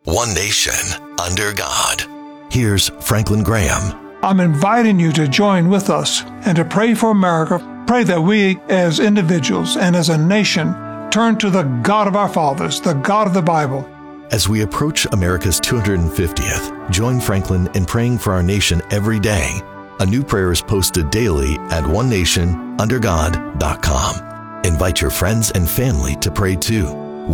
One nation, under God. Here's Franklin Graham. I'm inviting you to join with us and to pray for America. Pray that we, as individuals and as a nation, turn to the God of our fathers, the God of the Bible. As we approach America's 250th, join Franklin in praying for our nation every day. A new prayer is posted daily at onenationundergod.com. Invite your friends and family to pray too.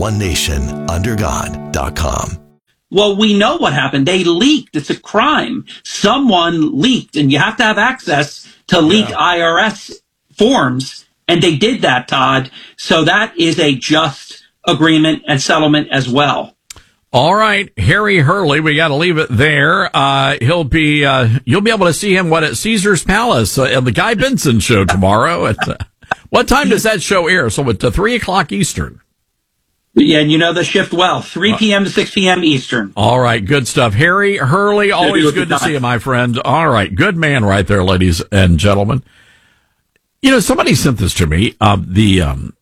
onenationundergod.com. Well, we know what happened. They leaked. It's a crime. Someone leaked, and you have to have access to leak IRS forms, and they did that, Todd. So that is a just agreement and settlement as well. All right, Harry Hurley, we got to leave it there. You'll be able to see him at Caesar's Palace at the Guy Benson show tomorrow. What time does that show air? So it's 3:00 Eastern. Yeah, and you know the shift well. 3 p.m. to 6 p.m. Eastern. All right, good stuff. Harry Hurley, always good to see you, my friend. All right, good man right there, ladies and gentlemen. You know, somebody sent this to me on the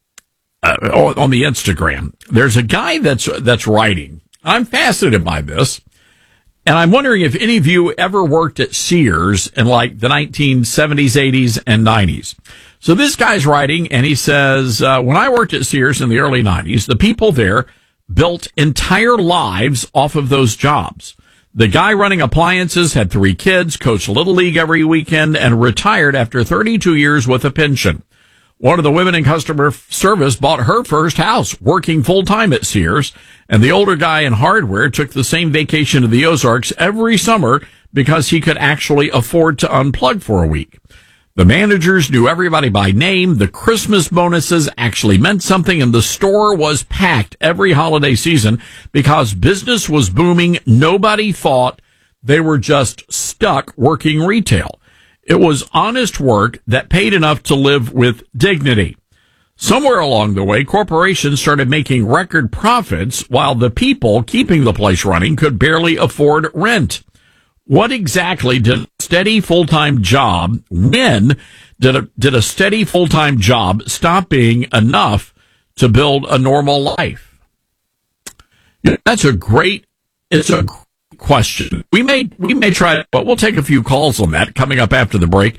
Instagram. There's a guy that's writing. I'm fascinated by this, and I'm wondering if any of you ever worked at Sears in like the 1970s, 80s, and 90s. So this guy's writing, and he says, when I worked at Sears in the early 90s, the people there built entire lives off of those jobs. The guy running appliances had 3 kids, coached Little League every weekend, and retired after 32 years with a pension. One of the women in customer service bought her first house, working full-time at Sears, and the older guy in hardware took the same vacation to the Ozarks every summer because he could actually afford to unplug for a week. The managers knew everybody by name. The Christmas bonuses actually meant something, and the store was packed every holiday season because business was booming. Nobody thought they were just stuck working retail. It was honest work that paid enough to live with dignity. Somewhere along the way, corporations started making record profits while the people keeping the place running could barely afford rent. What exactly did a steady full-time job, when did a steady full-time job stop being enough to build a normal life? It's a great question. We may try, but we'll take a few calls on that coming up after the break.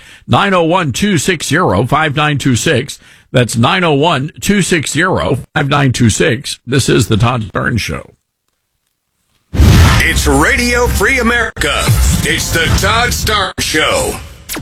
901-260-5926. That's 901-260-5926. This is the Todd Starnes Show. It's Radio Free America. It's the Todd Starnes Show.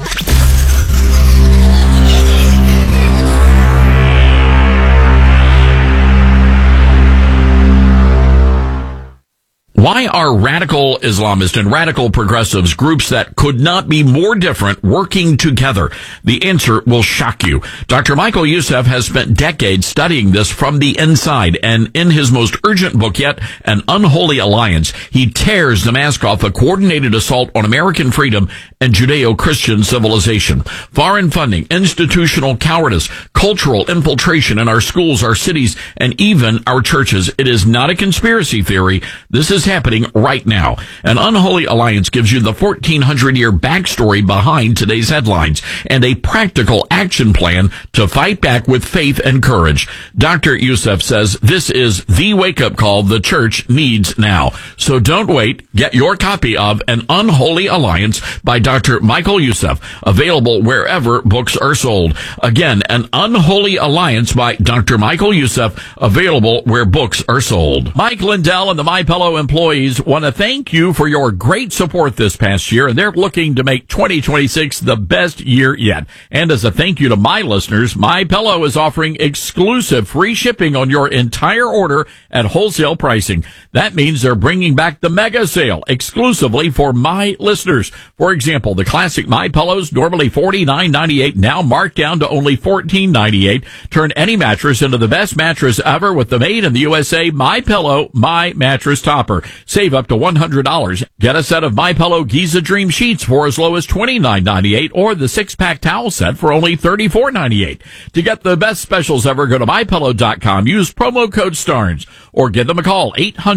Why are radical Islamists and radical progressives, groups that could not be more different, working together? The answer will shock you. Dr. Michael Youssef has spent decades studying this from the inside, and in his most urgent book yet, An Unholy Alliance, he tears the mask off a coordinated assault on American freedom and Judeo-Christian civilization. Foreign funding, institutional cowardice, cultural infiltration in our schools, our cities, and even our churches. It is not a conspiracy theory. This is happening right now. An Unholy Alliance gives you the 1,400-year backstory behind today's headlines and a practical action plan to fight back with faith and courage. Dr. Youssef says this is the wake-up call the church needs now. So don't wait. Get your copy of An Unholy Alliance by Dr. Michael Youssef, available wherever books are sold. Again, An Unholy Alliance by Dr. Michael Youssef, available where books are sold. Mike Lindell and the MyPillow employees want to thank you for your great support this past year, and they're looking to make 2026 the best year yet. And as a thank you to my listeners, MyPillow is offering exclusive free shipping on your entire order at wholesale pricing. That means they're bringing back the mega sale exclusively for my listeners. For example, the classic MyPillows, normally $49.98, now marked down to only $14.98. Turn any mattress into the best mattress ever with the made in the USA MyPillow My Mattress Topper. Save up to $100. Get a set of MyPillow Giza Dream Sheets for as low as $29.98 or the 6-pack towel set for only $34.98. To get the best specials ever, go to MyPillow.com. Use promo code STARNS or give them a call,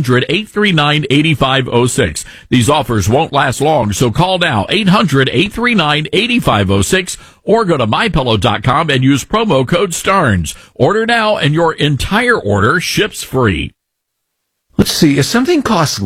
800-839-8506. These offers won't last long, so call now, 800-839-8506 or go to MyPillow.com and use promo code STARNS. Order now and your entire order ships free. Let's see, if something costs